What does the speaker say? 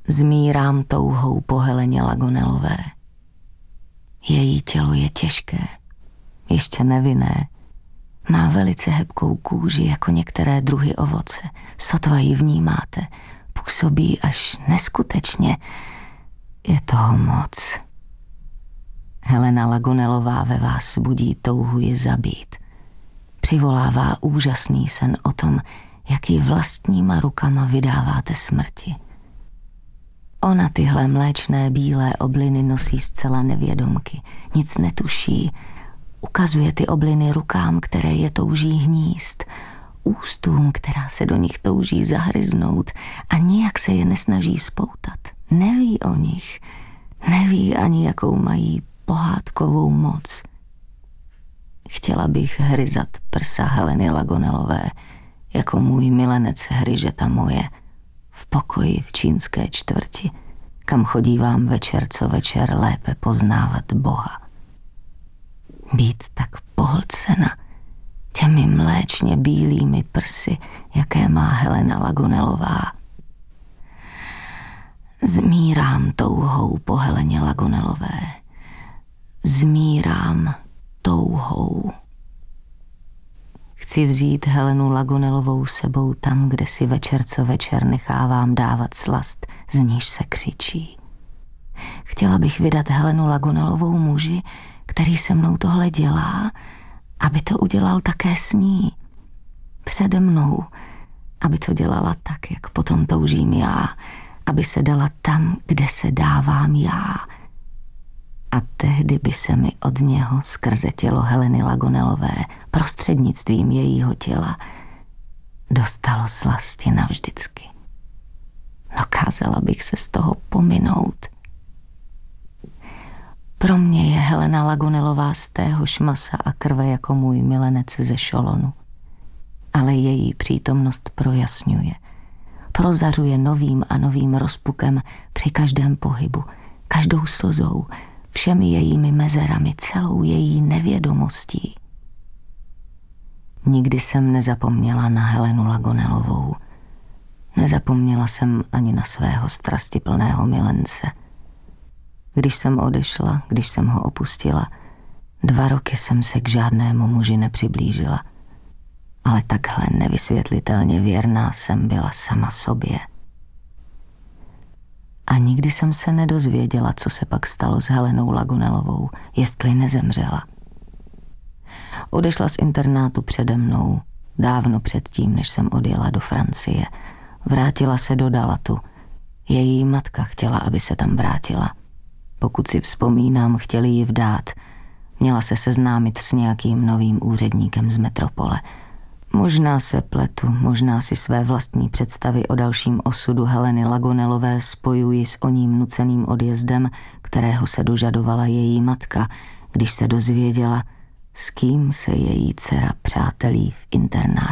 Zmírám touhou po Heleně Lagonelové. Její tělo je těžké, ještě nevinné. Má velice hebkou kůži jako některé druhy ovoce. Sotva ji vnímáte, působí až neskutečně. Je toho moc. Helena Lagonelová ve vás budí touhu ji zabít. Přivolává úžasný sen o tom, jak ji vlastníma rukama vydáváte smrti. Ona tyhle mléčné bílé obliny nosí zcela nevědomky, nic netuší. Ukazuje ty obliny rukám, které je touží hníst, ústům, která se do nich touží zahryznout a nijak se je nesnaží spoutat. Neví o nich, neví ani jakou mají pohádkovou moc. Chtěla bych hryzat prsa Heleny Lagonelové, jako můj milenec hryže ta moje, v pokoji v čínské čtvrti, kam chodívám večer co večer lépe poznávat Boha. Být tak pohlcena těmi mléčně bílými prsy, jaké má Helena Lagonelová. Zmírám touhou po Heleně Lagonelové. Zmírám touhou. Chci vzít Helenu Lagonelovou sebou tam, kde si večer co večer nechávám dávat slast, z níž se křičí. Chtěla bych vydat Helenu Lagonelovou muži, který se mnou tohle dělá, aby to udělal také s ní. Přede mnou, aby to dělala tak, jak potom toužím já, aby se dala tam, kde se dávám já. A tehdy by se mi od něho skrze tělo Heleny Lagonelové, prostřednictvím jejího těla, dostalo slasti navždycky. Dokázala bych se z toho pominout. Pro mě je Helena Lagonelová z téhož masa a krve jako můj milenec ze Šolonu. Ale její přítomnost projasňuje, prozařuje novým a novým rozpukem při každém pohybu, každou slzou, všemi jejími mezerami, celou její nevědomostí. Nikdy jsem nezapomněla na Helenu Lagonelovou. Nezapomněla jsem ani na svého strastiplného milence. Když jsem odešla, když jsem ho opustila, 2 roky jsem se k žádnému muži nepřiblížila. Ale takhle nevysvětlitelně věrná jsem byla sama sobě. A nikdy jsem se nedozvěděla, co se pak stalo s Helenou Lagonelovou, jestli nezemřela. Odešla z internátu přede mnou, dávno předtím, než jsem odjela do Francie. Vrátila se do Dalatu. Její matka chtěla, aby se tam vrátila. Pokud si vzpomínám, chtěli ji vdát. Měla se seznámit s nějakým novým úředníkem z metropole. Možná se pletu, možná si své vlastní představy o dalším osudu Heleny Lagonelové spojuji s oním nuceným odjezdem, kterého se dožadovala její matka, když se dozvěděla, s kým se její dcera přátelí v internátě.